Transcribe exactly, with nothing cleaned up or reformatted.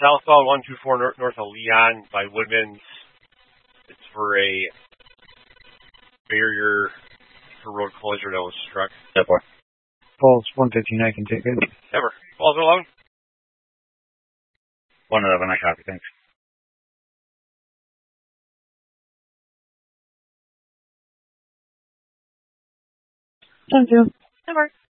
southbound one two four north, north of Leon by Woodman's. It's for a barrier for road closure that was struck. Step four. Falls one fifteen, I can take it. Ever. Falls eleven. one eleven, I copy, thanks. Thank you. Ever.